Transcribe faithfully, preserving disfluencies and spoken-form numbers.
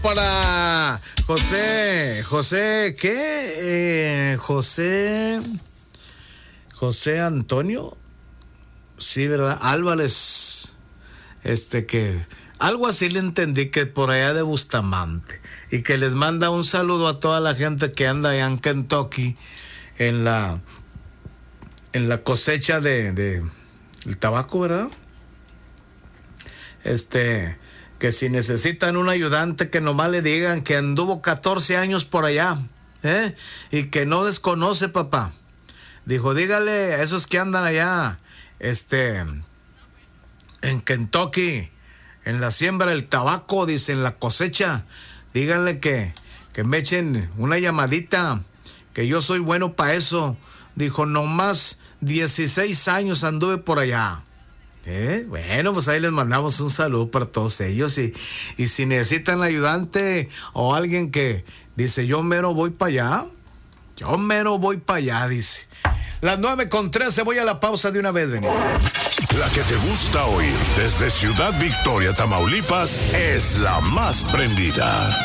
Para José, José, ¿qué? Eh, José, José Antonio, sí, ¿verdad? Álvarez, este que, algo así le entendí, que por allá de Bustamante, y que les manda un saludo a toda la gente que anda allá en Kentucky, en la, en la cosecha de, de el tabaco, ¿verdad? Este... que si necesitan un ayudante, que nomás le digan que anduvo catorce años por allá, ¿eh? Y que no desconoce, papá. Dijo, dígale a esos que andan allá, este, en Kentucky, en la siembra del tabaco, dice, en la cosecha, díganle que, que me echen una llamadita, que yo soy bueno para eso. Dijo, nomás dieciséis años anduve por allá. ¿Eh? Bueno, pues ahí les mandamos un saludo para todos ellos, y, y si necesitan ayudante o alguien que dice, yo mero voy para allá, yo mero voy para allá, dice. Las nueve con trece, voy a la pausa de una vez, vení. La que te gusta oír desde Ciudad Victoria, Tamaulipas, es la más prendida.